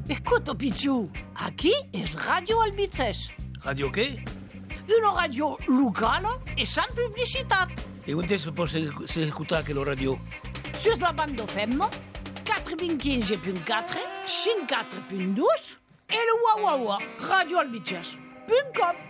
Écoute, Pichou, aquí es Radio Albitzès. Radio què? Una radio local et sans publicitat. E on es que pots escoltar aquella radio? Sur la bande FM, 95.4, 54.2 et le Wawawa, radioalbitzès.com.